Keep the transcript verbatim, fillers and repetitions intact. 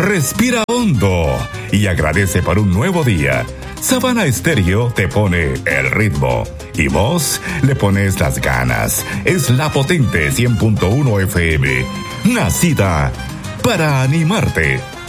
Respira hondo y agradece por un nuevo día. Sabana Estéreo te pone el ritmo y vos le pones las ganas. Es la potente cien punto uno F M, nacida para animarte.